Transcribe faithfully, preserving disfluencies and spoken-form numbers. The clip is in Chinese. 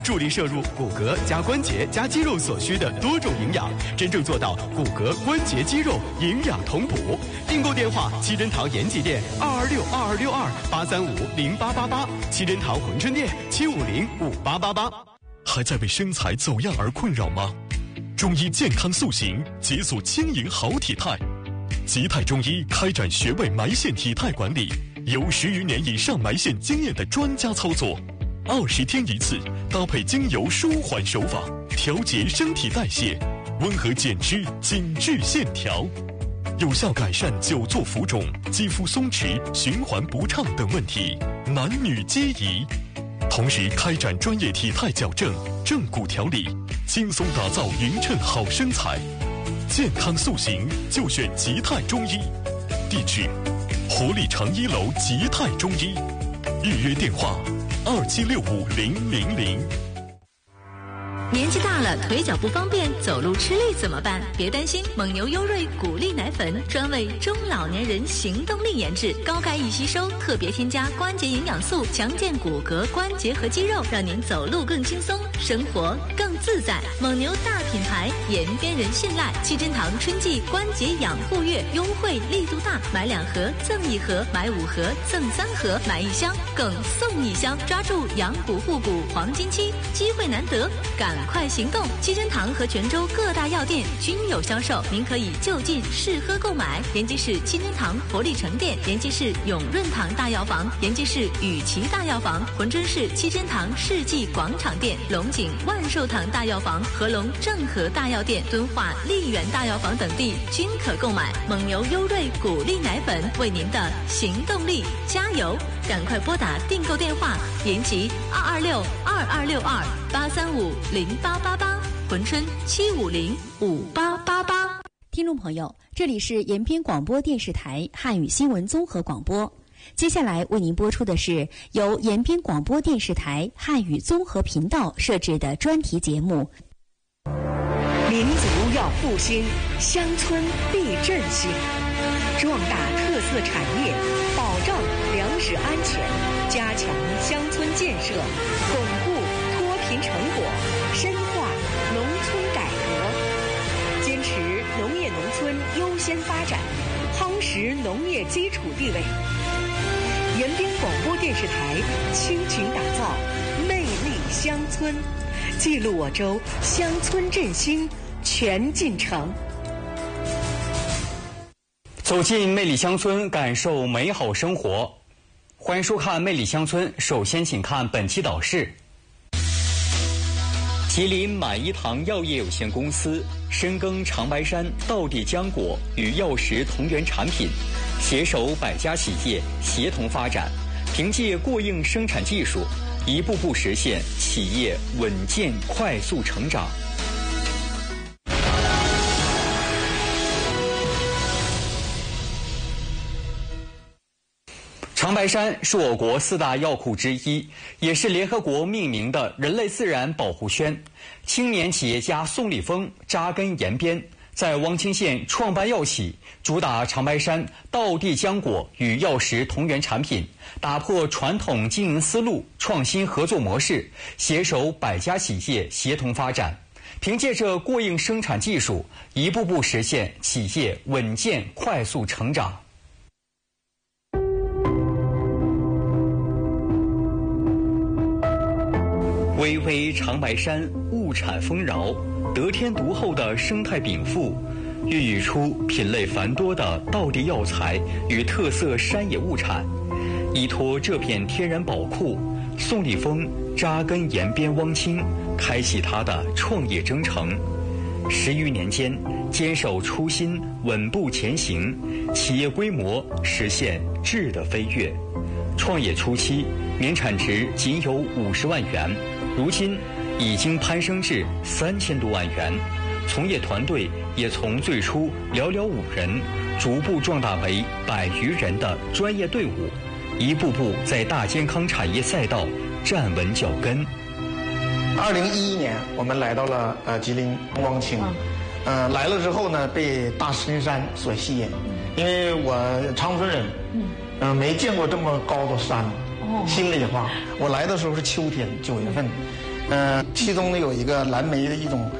助力摄入骨骼加关节加肌肉所需的多种营养，真正做到骨骼关节肌肉营养同补。订购电话：七珍堂延吉店二二六二二六二八三五零八八八，七珍堂珲春店七五零五八八八。 还在为身材走样而困扰吗？中医健康塑形，解锁轻盈好体态。吉泰中医开展穴位埋线体态管理，有十余年以上埋线经验的专家操作。二十天一次，搭配精油舒缓手法，调节身体代谢，温和减脂，紧致线条，有效改善久坐浮肿、肌肤松弛、循环不畅等问题，男女皆宜。同时开展专业体态矫正、正骨调理，轻松打造匀称好身材。健康塑形就选吉泰中医，地址：活力城一楼吉泰中医，预约电话。二七六五零零零。 年纪大了，腿脚不方便，走路吃力怎么办？别担心，蒙牛优瑞骨力奶粉专为中老年人行动力研制，高钙易吸收，特别添加关节营养素，强健骨骼、关节和肌肉，让您走路更轻松，生活更自在。蒙牛大品牌，延边人信赖。七珍堂春季关节养护月优惠力度大，买两盒赠一盒，买五盒赠三盒，买一箱更送一箱，抓住养骨护骨黄金期，机会难得，赶快行动！七珍堂和泉州各大药店均有销售，您可以就近试喝购买。延吉市七珍堂活力城店、延吉市永润堂大药房、延吉市雨琦大药房、珲春市七珍堂世纪广场店、龙井万寿堂大药房、合龙正和大药店、敦化丽园大药房等地均可购买。蒙牛优瑞骨力奶粉为您的行动力加油！赶快拨打订购电话：延吉二二六二二六二八三五零八八八，珲春七五零五八八八。 听众朋友，这里是延边广播电视台汉语新闻综合广播。接下来为您播出的是由延边广播电视台汉语综合频道设置的专题节目。 民族要复兴，乡村必振兴，壮大特色产业，保障粮食安全，加强乡村建设，巩固脱贫成果，深化农村改革，坚持农业农村优先发展，夯实农业基础地位。延边广播电视台倾情打造魅力乡村，记录我州乡村振兴全进程。 走进魅力乡村，感受美好生活。欢迎收看魅力乡村，首先请看本期导视。吉林满一堂药业有限公司深耕长白山道地浆果与药食同源产品，携手百家企业协同发展，凭借过硬生产技术，一步步实现企业稳健快速成长。长白山是我国四大药库之一，也是联合国命名的人类自然保护圈。青年企业家宋立峰扎根延边，在汪清县创办药企，主打长白山道地浆果与药食同源产品，打破传统经营思路，创新合作模式，携手百家企业协同发展，凭借着过硬生产技术，一步步实现企业稳健快速成长。巍巍长白山物产丰饶，得天独厚的生态禀赋，孕育出品类繁多的道地药材与特色山野物产。依托这片天然宝库，宋立峰扎根延边汪清，开启他的创业征程。十余年间，坚守初心，稳步前行，企业规模实现质的飞跃。创业初期，年产值仅有五十万元。如今已经攀升至三千多万元，从业团队也从最初寥寥五人，逐步壮大为百余人的专业队伍，一步步在大健康产业赛道站稳脚跟。 二零一一年，我们来到了呃吉林汪清，呃来了之后呢，被大深山所吸引，因为我长春人，嗯、呃，没见过这么高的山。心里话，我来的时候是秋天，九月份， 呃，其中呢有一个蓝莓的一种